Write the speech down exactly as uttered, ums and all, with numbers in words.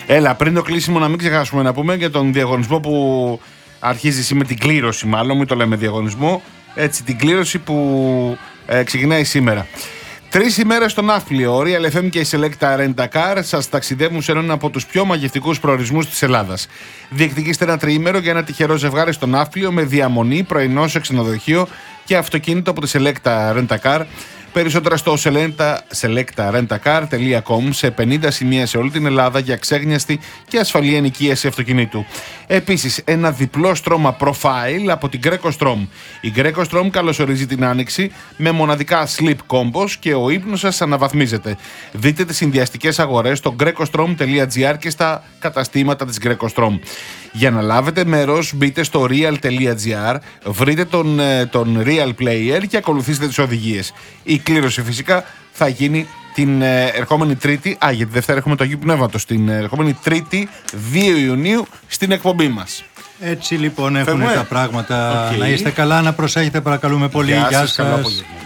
Έλα, πριν το κλείσιμο, να μην ξεχάσουμε να πούμε για τον διαγωνισμό που αρχίζει σήμερα, την κλήρωση μάλλον, μην το λέμε διαγωνισμό. Έτσι, την κλήρωση που ε, ξεκινάει σήμερα. Τρεις ημέρες στο Ναύπλιο, ο Real εφ εμ και η Selecta Rent a Car σας ταξιδεύουν σε έναν από τους πιο μαγευτικούς προορισμούς της Ελλάδας. Διεκδικήστε ένα τριήμερο για ένα τυχερό ζευγάρι στο Ναύπλιο με διαμονή, πρωινό σε ξενοδοχείο και αυτοκίνητο από τη Selecta Rent a Car. Περισσότερα στο selecta rent a car dot com σε πενήντα σημεία σε όλη την Ελλάδα για ξέγνιαστη και ασφαλή ενοικίαση αυτοκινήτου. Επίσης, ένα διπλό στρώμα profile από την Greco Strom. Η Greco Strom καλωσορίζει την άνοιξη με μοναδικά sleep combos και ο ύπνος σας αναβαθμίζεται. Δείτε τις συνδυαστικές αγορές στο grecostrom dot gr και στα καταστήματα της Greco Strom. Για να λάβετε μέρος, μπείτε στο real dot gr, βρείτε τον, τον Real Player και ακολουθήστε τις οδηγίες. Η κλήρωση φυσικά θα γίνει την ε, ερχόμενη Τρίτη. Α, γιατί Δευτέρα έχουμε το Αγίου Πνεύματος. Την ε, ερχόμενη Τρίτη, δύο Ιουνίου, στην εκπομπή μας. Έτσι λοιπόν έχουν τα πράγματα. Okay. Να είστε καλά, να προσέχετε παρακαλούμε πολύ. Γεια, Γεια σας. σας.